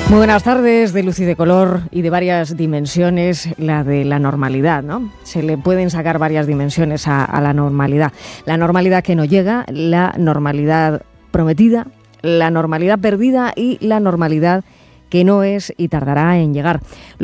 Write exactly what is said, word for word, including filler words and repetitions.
Muy buenas tardes, de luz y de color y de varias dimensiones, la de la normalidad, ¿no? Se le pueden sacar varias dimensiones a, a la normalidad. La normalidad que no llega, la normalidad prometida, la normalidad perdida y la normalidad que no es y tardará en llegar.